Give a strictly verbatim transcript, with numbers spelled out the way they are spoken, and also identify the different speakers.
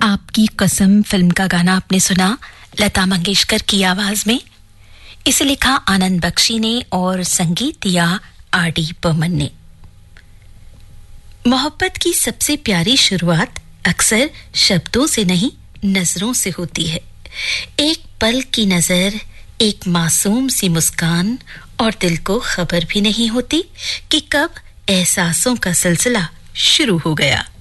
Speaker 1: आपकी कसम फिल्म का गाना आपने सुना लता मंगेशकर की आवाज में। इसे लिखा आनंद बख्शी ने और संगीत दिया आर डी बर्मन ने। मोहब्बत की सबसे प्यारी शुरुआत अक्सर शब्दों से नहीं, नजरों से होती है। एक पल की नजर, एक मासूम सी मुस्कान, और दिल को खबर भी नहीं होती कि कब एहसासों का सिलसिला शुरू हो गया।